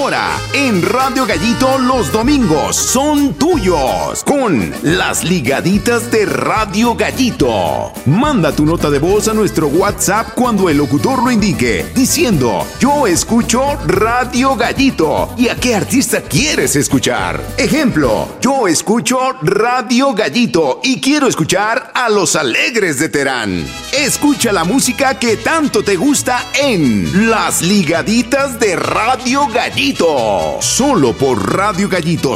Ahora, en Radio Gallito, los domingos son tuyos con las ligaditas de Radio Gallito. Manda tu nota de voz a nuestro WhatsApp cuando el locutor lo indique, diciendo: yo escucho Radio Gallito. ¿Y a qué artista quieres escuchar? Ejemplo: yo escucho Radio Gallito y quiero escuchar a Los Alegres de Terán. Escucha la música que tanto te gusta en las ligaditas de Radio Gallito. Solo por Radio Gallito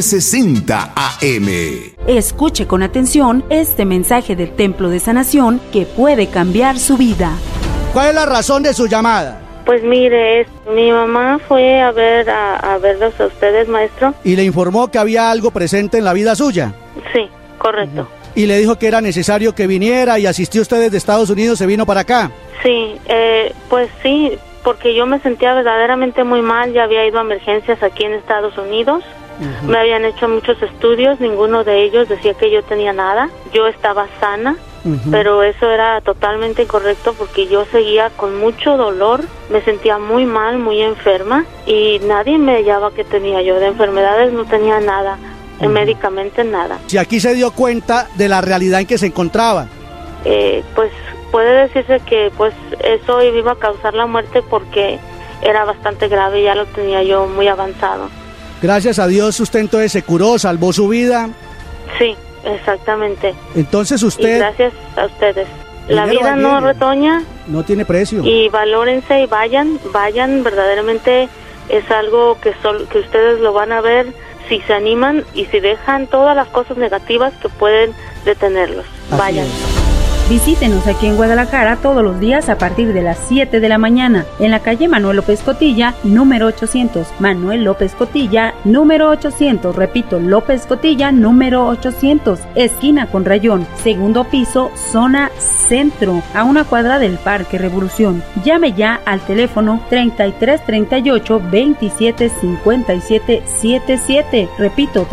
760 AM. Escuche con atención este mensaje del Templo de Sanación que puede cambiar su vida. ¿Cuál es la razón de su llamada? Pues mire, mi mamá fue a verlos a ustedes, maestro. ¿Y le informó que había algo presente en la vida suya? Sí, correcto. ¿Y le dijo que era necesario que viniera y asistió usted desde Estados Unidos, se vino para acá? Sí, pues sí, porque yo me sentía verdaderamente muy mal. Ya había ido a emergencias aquí en Estados Unidos. Me habían hecho muchos estudios, ninguno de ellos decía que yo tenía nada. Yo estaba sana, pero eso era totalmente incorrecto porque yo seguía con mucho dolor, me sentía muy mal, muy enferma y nadie me hallaba que tenía yo de enfermedades, no tenía nada, médicamente nada. Si aquí se dio cuenta de la realidad en que se encontraba. Pues puede decirse que pues eso iba a causar la muerte porque era bastante grave, ya lo tenía yo muy avanzado. Gracias a Dios usted entonces se curó, salvó su vida. Sí, exactamente. Entonces usted... Y gracias a ustedes. La vida no retoña. No tiene precio. Y valórense y vayan, verdaderamente es algo que ustedes lo van a ver si se animan y si dejan todas las cosas negativas que pueden detenerlos. Vayan. Visítenos aquí en Guadalajara todos los días a partir de las 7 de la mañana en la calle Manuel López Cotilla, número 800. Manuel López Cotilla, número 800. Repito, López Cotilla, número 800. Esquina con Rayón, segundo piso, zona centro, a una cuadra del Parque Revolución. Llame ya al teléfono 3338 27 57 77. Repito,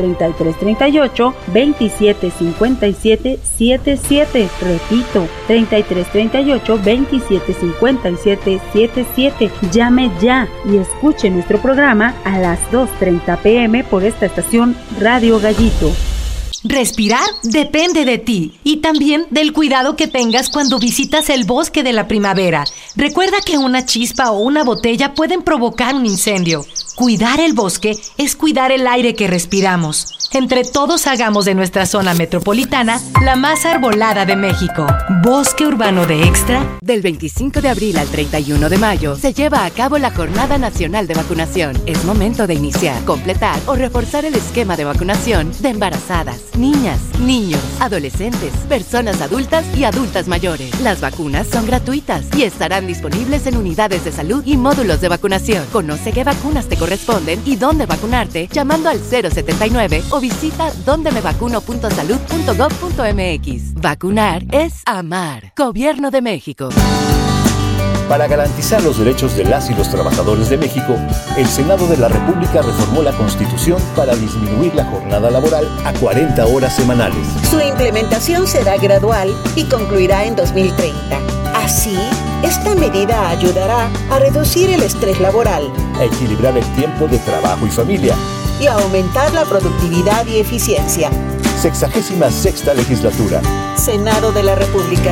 3338 27 57 77. Repito, 3338 27 57 77. Llame ya y escuche nuestro programa a las 2:30 p.m. por esta estación Radio Gallito. Respirar depende de ti y también del cuidado que tengas cuando visitas el bosque de la primavera. Recuerda que una chispa o una botella pueden provocar un incendio. Cuidar el bosque es cuidar el aire que respiramos. Entre todos hagamos de nuestra zona metropolitana la más arbolada de México. Bosque Urbano de Extra. Del 25 de abril al 31 de mayo se lleva a cabo la Jornada Nacional de Vacunación. Es momento de iniciar, completar o reforzar el esquema de vacunación de embarazadas, niñas, niños, adolescentes, personas adultas y adultas mayores. Las vacunas son gratuitas y estarán disponibles en unidades de salud y módulos de vacunación. Conoce qué vacunas te corresponden y dónde vacunarte llamando al 079 o visita dondemevacuno.salud.gov.mx. Vacunar es amar. Gobierno de México. Para garantizar los derechos de las y los trabajadores de México, el Senado de la República reformó la Constitución para disminuir la jornada laboral a 40 horas semanales. Su implementación será gradual y concluirá en 2030. Así, esta medida ayudará a reducir el estrés laboral, a equilibrar el tiempo de trabajo y familia y a aumentar la productividad y eficiencia. 66ª legislatura. Senado de la República.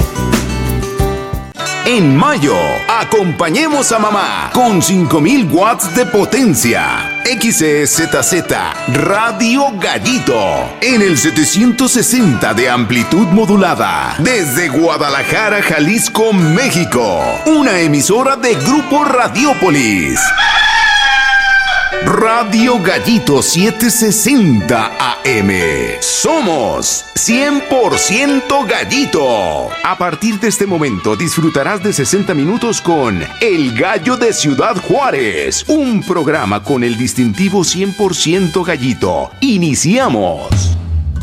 En mayo, acompañemos a mamá con 5000 watts de potencia. XEZZ Radio Gallito en el 760 de amplitud modulada desde Guadalajara, Jalisco, México. Una emisora de Grupo Radiópolis. Radio Gallito 760 AM. Somos 100% Gallito. A partir de este momento disfrutarás de 60 minutos con El Gallo de Ciudad Juárez, un programa con el distintivo 100% Gallito. Iniciamos.